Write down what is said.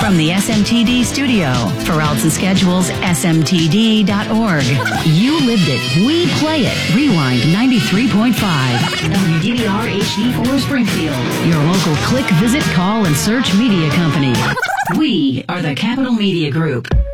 From the SMTD studio, for routes and schedules, smtd.org. You lived it. We play it. Rewind 93.5. WDBR HD4 Springfield. Your local click, visit, call, and search media company. We are the Capital Media Group.